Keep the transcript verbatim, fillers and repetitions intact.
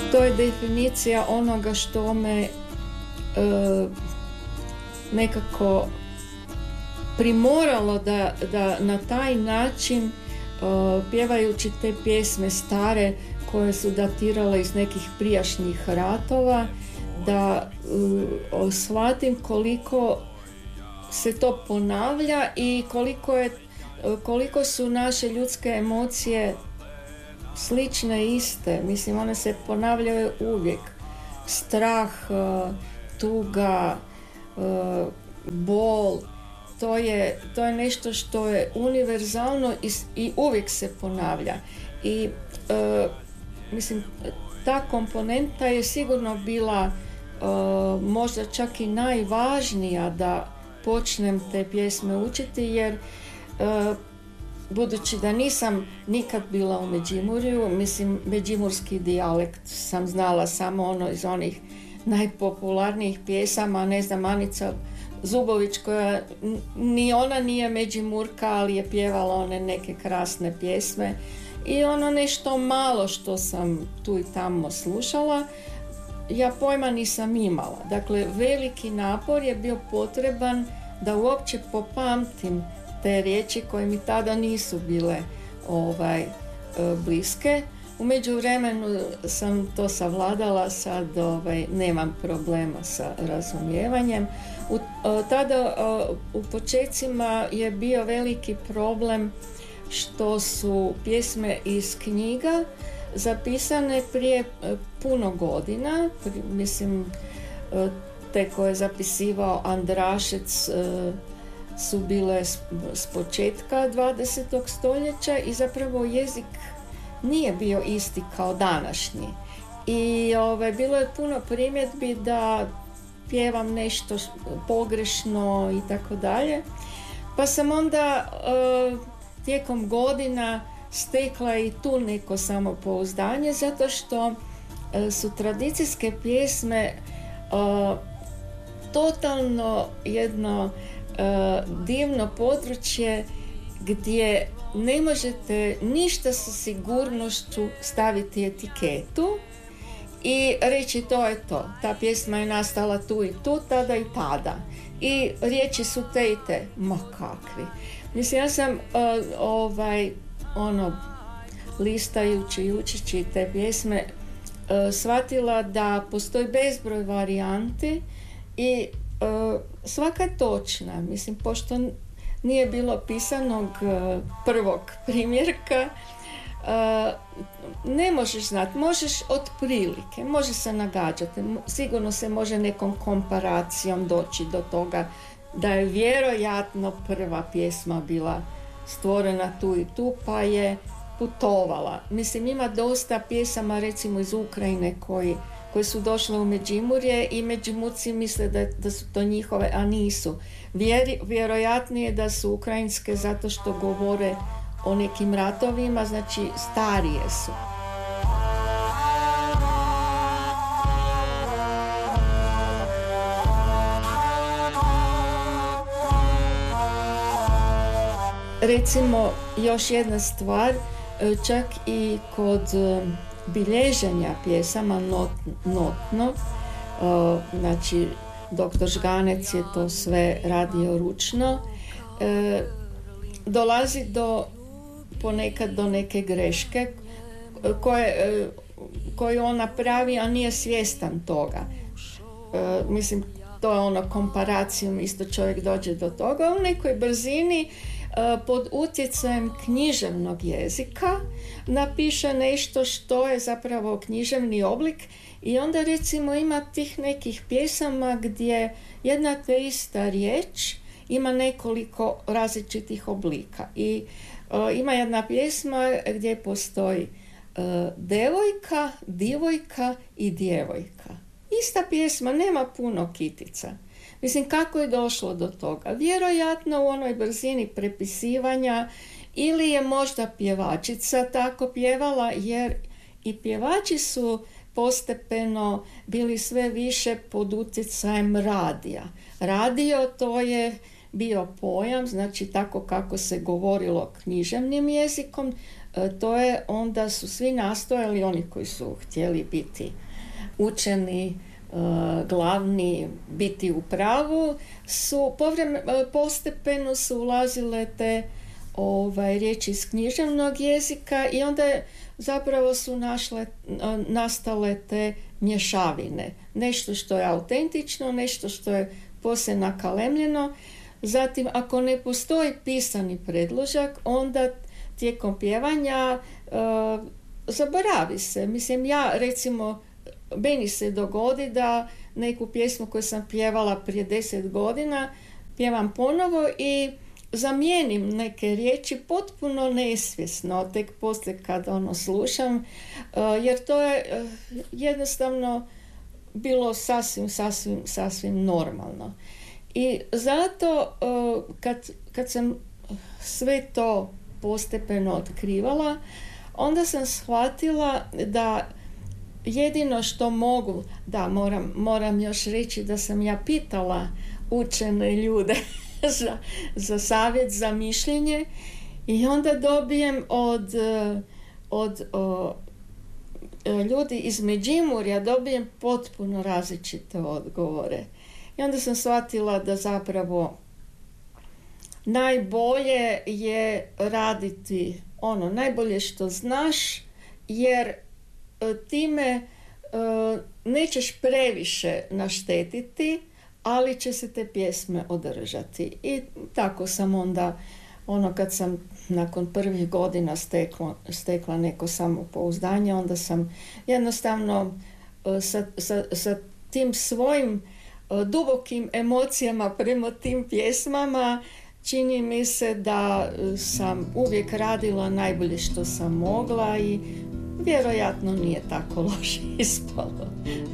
To je definicija onoga što me e, nekako primoralo da, da na taj način e, pjevajući te pjesme stare koje su datirale iz nekih prijašnjih ratova, da e, shvatim koliko se to ponavlja i koliko, je, koliko su naše ljudske emocije slične, iste. Mislim, one se ponavljaju uvijek. Strah, tuga, bol, to je, to je nešto što je univerzalno i, i uvijek se ponavlja. I mislim, ta komponenta je sigurno bila možda čak i najvažnija da počnem te pjesme učiti, jer budući da nisam nikad bila u Međimurju, mislim, međimurski dijalekt sam znala samo ono iz onih najpopularnijih pjesama, ne znam, Anica Zubović, koja ni ona nije Međimurka, ali je pjevala one neke krasne pjesme i ono nešto malo što sam tu i tamo slušala, ja pojma nisam imala. Dakle, veliki napor je bio potreban da uopće popamtim te riječi koje mi tada nisu bile ovaj, bliske. U međuvremenu sam to savladala, sad ovaj, nemam problema sa razumijevanjem. U, tada u počecima je bio veliki problem što su pjesme iz knjiga zapisane prije puno godina, mislim, te koje je zapisivao Andrašec su bile s početka dvadesetog stoljeća i zapravo jezik nije bio isti kao današnji. I ove, bilo je puno primjedbi da pjevam nešto pogrešno i tako dalje. Pa sam onda e, tijekom godina stekla i tu neko samopouzdanje, zato što e, su tradicijske pjesme e, totalno jedno e, divno područje gdje ne možete ništa sa sigurnošću staviti etiketu i reći to je to. Ta pjesma je nastala tu i tu, tada i tada. I riječi su te i te. Ma kakvi. Mislim, ja sam uh, ovaj, ono, listajući i učeći te pjesme uh, shvatila da postoji bezbroj varijanti i uh, svaka je točna. Mislim, pošto nije bilo pisanog uh, prvog primjerka, uh, ne možeš znati, možeš otprilike, može se nagađati, sigurno se može nekom komparacijom doći do toga da je vjerojatno prva pjesma bila stvorena tu i tu, pa je putovala. Mislim, ima dosta pjesama recimo iz Ukrajine koji, koji su došle u Međimurje i Međimurci misle da, da su to njihove, a nisu. Vjeri, vjerojatnije da su ukrajinske zato što govore o nekim ratovima, znači starije su. Recimo, još jedna stvar, čak i kod bilježenja pjesama not, notno, znači doktor Žganec je to sve radio ručno, dolazi do ponekad do neke greške koje, koju on napravi, a nije svjestan toga. Mislim, to je ono komparacijom, isto čovjek dođe do toga u nekoj brzini, pod utjecajem književnog jezika napiše nešto što je zapravo književni oblik i onda recimo ima tih nekih pjesama gdje jedna te ista riječ ima nekoliko različitih oblika i uh, ima jedna pjesma gdje postoji uh, devojka, divojka i djevojka. Ista pjesma, nema puno kitica. Mislim, kako je došlo do toga? Vjerojatno u onoj brzini prepisivanja ili je možda pjevačica tako pjevala, jer i pjevači su postepeno bili sve više pod utjecajem radija. Radio to je bio pojam, znači tako kako se govorilo književnim jezikom, to je onda su svi nastojali, oni koji su htjeli biti učeni, glavni, biti u pravu, su povremeno, postepeno su ulazile te ovaj, riječi iz književnog jezika i onda je, zapravo su našle, nastale te mješavine. Nešto što je autentično, nešto što je poslije nakalemljeno. Zatim, ako ne postoji pisani predložak, onda tijekom pjevanja uh, zaboravi se. Mislim, ja recimo, meni se dogodi da neku pjesmu koju sam pjevala prije deset godina pjevam ponovo i zamijenim neke riječi potpuno nesvjesno, tek poslije kad ono slušam, uh, jer to je uh, jednostavno bilo sasvim, sasvim, sasvim normalno. I zato uh, kad, kad sam sve to postepeno otkrivala, onda sam shvatila da jedino što mogu, da moram, moram još reći da sam ja pitala učene ljude za, za savjet, za mišljenje i onda dobijem od, od o, ljudi iz Međimurja dobijem potpuno različite odgovore. I onda sam shvatila da zapravo najbolje je raditi ono najbolje što znaš, jer time uh, nećeš previše naštetiti, ali će se te pjesme održati. I tako sam onda, ono kad sam nakon prvih godina stekla, stekla neko samopouzdanje, onda sam jednostavno uh, sa, sa, sa tim svojim uh, dubokim emocijama prema tim pjesmama čini mi se da sam uvijek radila najbolje što sam mogla i vjerojatno nije tako loše ispalo.